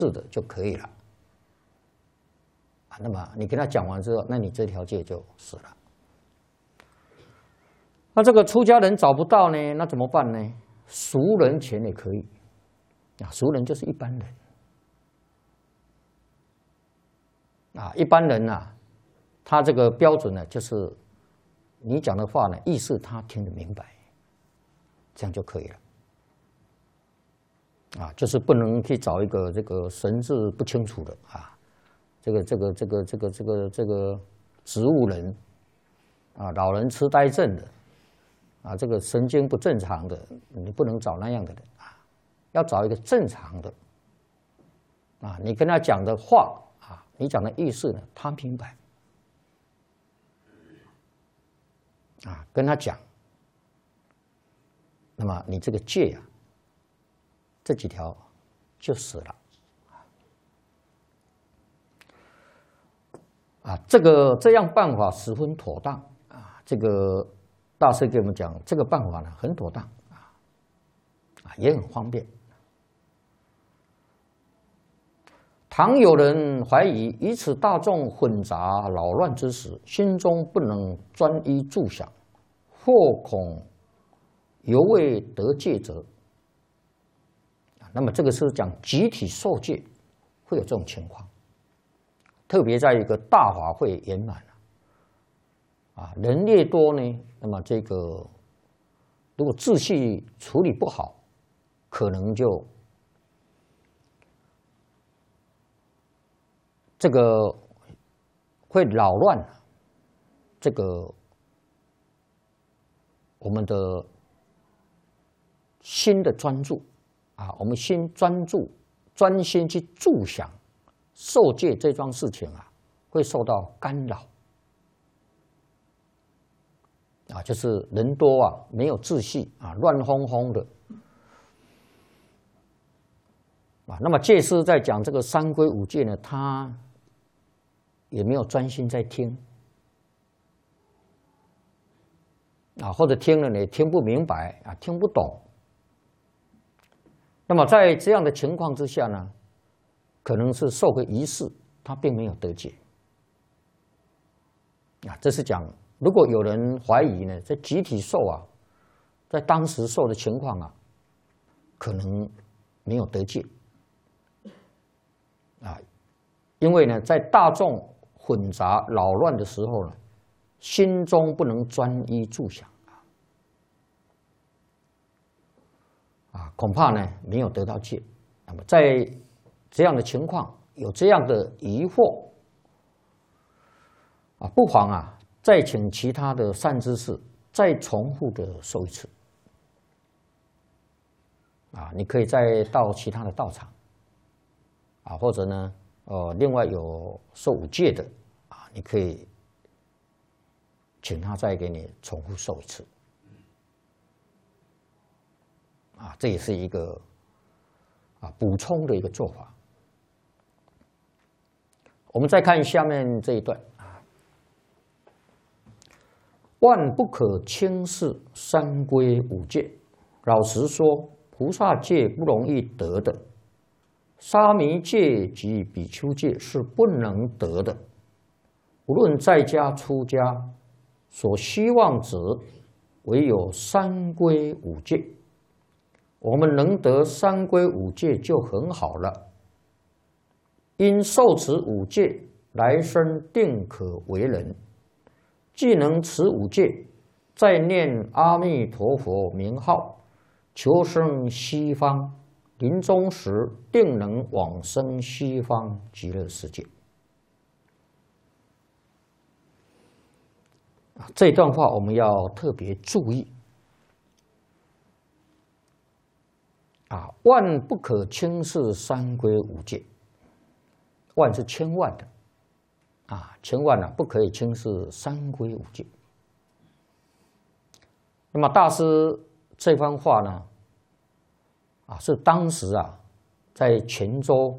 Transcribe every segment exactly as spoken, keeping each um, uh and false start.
是的就可以了。啊，那么你跟他讲完之后，那你这条戒就死了。那这个出家人找不到呢，那怎么办呢？俗人前也可以。啊，俗人就是一般人。啊，一般人啊，他这个标准呢，就是你讲的话呢，意思他听得明白，这样就可以了。啊，就是不能去找一个这个神志不清楚的啊，这个这个这个这个这个这个植物人啊，老人痴呆症的啊，这个神经不正常的，你不能找那样的人啊，要找一个正常的啊，你跟他讲的话。你讲的意思呢，他明白啊，跟他讲，那么你这个戒啊，这几条就死了啊。这个这样办法十分妥当啊。这个大师给我们讲，这个办法呢很妥当啊，啊也很方便。倘有人怀疑以此大众混杂扰乱之时，心中不能专一住想，或恐犹未得戒者，那么这个是讲集体受戒会有这种情况，特别在一个大法会圆满啊，人越多呢，那么这个如果秩序处理不好，可能就这个会扰乱这个我们的心的专注啊，我们心专注、专心去注想受戒这桩事情啊，会受到干扰啊，就是人多啊，没有秩序啊，乱哄哄的啊。那么戒师在讲这个三规五戒呢，他也没有专心在听啊，或者听了你听不明白啊，听不懂。那么在这样的情况之下呢，可能是受个仪式，他并没有得戒啊。这是讲，如果有人怀疑呢，在集体受啊，在当时受的情况啊，可能没有得戒啊，因为呢，在大众混杂扰乱的时候呢，心中不能专一住想啊，啊，恐怕呢没有得到戒。那么在这样的情况，有这样的疑惑啊，不妨啊再请其他的善知识再重复的受一次啊，你可以再到其他的道场啊，或者呢。呃，另外有受五戒的啊，你可以请他再给你重复受一次啊，这也是一个啊补充的一个做法。我们再看下面这一段啊，万不可轻视三规五戒。老实说，菩萨戒不容易得的。沙弥戒及比丘戒是不能得的，无论在家出家，所希望者唯有三规五戒。我们能得三规五戒就很好了。因受持五戒，来生定可为人。既能持五戒，再念阿弥陀佛名号，求生西方。临终时定能往生西方极乐世界。这段话我们要特别注意啊！万不可轻视三规五戒，万是千万的啊，千万呢、啊、不可以轻视三规五戒。那么大师这番话呢？啊，是当时啊，在泉州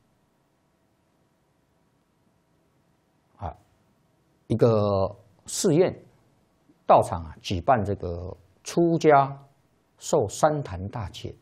啊一个寺院道场啊举办这个出家受三坛大戒